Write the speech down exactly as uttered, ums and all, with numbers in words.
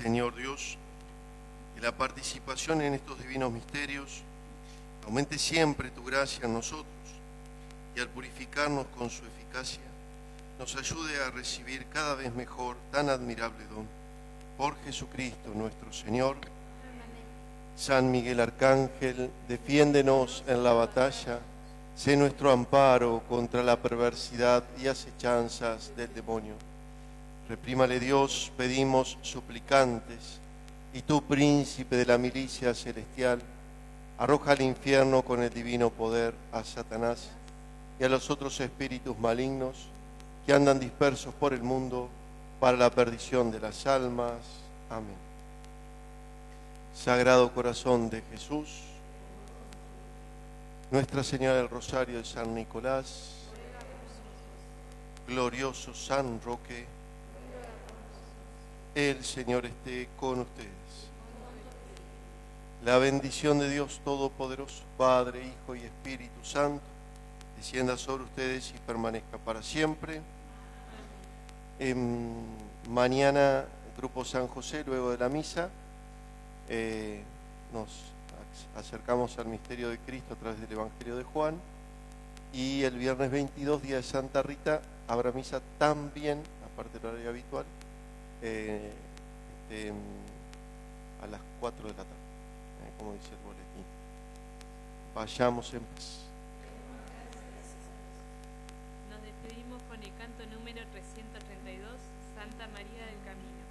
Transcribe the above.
Señor Dios, que la participación en estos divinos misterios aumente siempre tu gracia en nosotros y al purificarnos con su eficacia, nos ayude a recibir cada vez mejor tan admirable don. Por Jesucristo nuestro Señor. San Miguel Arcángel, defiéndenos en la batalla, sé nuestro amparo contra la perversidad y acechanzas del demonio. Reprímale Dios, pedimos suplicantes, y tú, príncipe de la milicia celestial, arroja al infierno con el divino poder a Satanás y a los otros espíritus malignos que andan dispersos por el mundo para la perdición de las almas. Amén. Sagrado Corazón de Jesús, Nuestra Señora del Rosario de San Nicolás, glorioso San Roque, el Señor esté con ustedes. La bendición de Dios Todopoderoso, Padre, Hijo y Espíritu Santo, descienda sobre ustedes y permanezca para siempre. Eh, mañana, el Grupo San José, luego de la misa, eh, nos acercamos al misterio de Cristo a través del Evangelio de Juan, y el viernes veintidós, día de Santa Rita, habrá misa también, aparte del horario habitual, eh, este, a las cuatro de la tarde, eh, como dice el boletín. Vayamos en paz. Nos despedimos con el canto número trescientos treinta y dos, Santa María del Camino.